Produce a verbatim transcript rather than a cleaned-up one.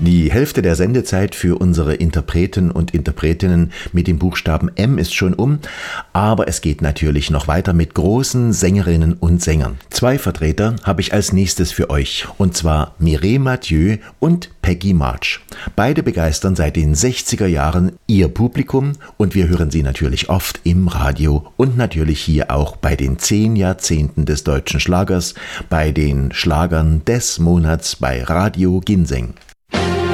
Die Hälfte der Sendezeit für unsere Interpreten und Interpretinnen mit dem Buchstaben M ist schon um, aber es geht natürlich noch weiter mit großen Sängerinnen und Sängern. Zwei Vertreter habe ich als nächstes für euch, und zwar Mireille Mathieu und Peggy March. Beide begeistern seit den sechziger Jahren ihr Publikum und wir hören sie natürlich oft im Radio und natürlich hier auch bei den zehn Jahrzehnten des deutschen Schlagers, bei den Schlagern des Monats bei Radio Ginseng.